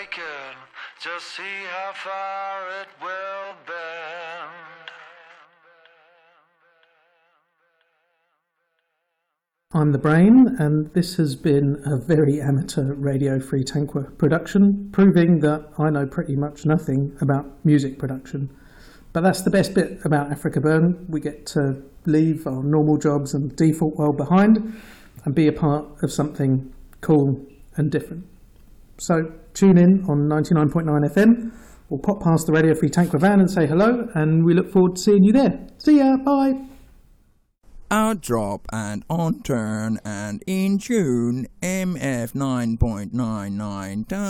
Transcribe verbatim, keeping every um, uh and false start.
awaken, just see how far it will bend. I'm The Brain, and this has been a very amateur Radio Free Tanqua production, proving that I know pretty much nothing about music production. But that's the best bit about Africa Burn. We get to leave our normal jobs and default world behind and be a part of something cool and different. So tune in on ninety-nine point nine F M, or pop past the Radio Free Tanqua van and say hello, and we look forward to seeing you there. See ya, bye! Out drop and on turn and in tune, M F nine point nine nine.